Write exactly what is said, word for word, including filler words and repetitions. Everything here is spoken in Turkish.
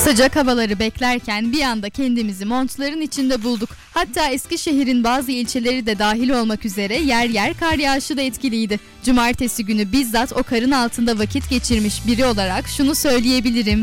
Sıcak havaları beklerken bir anda kendimizi montların içinde bulduk. Hatta Eskişehir'in bazı ilçeleri de dahil olmak üzere yer yer kar yağışı da etkiliydi. Cumartesi günü bizzat o karın altında vakit geçirmiş biri olarak şunu söyleyebilirim.